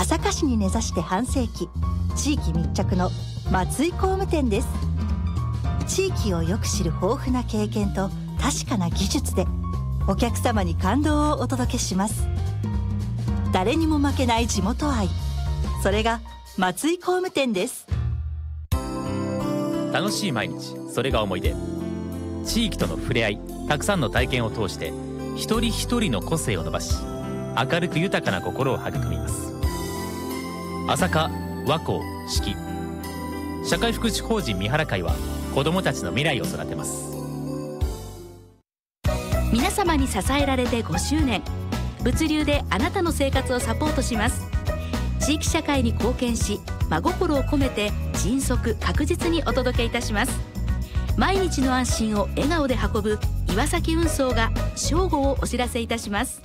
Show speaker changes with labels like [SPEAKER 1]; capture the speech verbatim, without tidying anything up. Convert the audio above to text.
[SPEAKER 1] 朝霞市に根ざして半世紀、地域密着の松井工務店です。地域をよく知る豊富な経験と確かな技術でお客様に感動をお届けします。誰にも負けない地元愛、それが松井工務店です。
[SPEAKER 2] 楽しい毎日、それが思い出。地域との触れ合い、たくさんの体験を通して一人一人の個性を伸ばし、明るく豊かな心を育みます。朝霞和光四季社会福祉法人三原会は子どもたちの未来を育てます。
[SPEAKER 3] 皆様に支えられてごしゅうねん、物流であなたの生活をサポートします。地域社会に貢献し、真心を込めて迅速確実にお届けいたします。毎日の安心を笑顔で運ぶ岩崎運送が正午をお知らせいたします。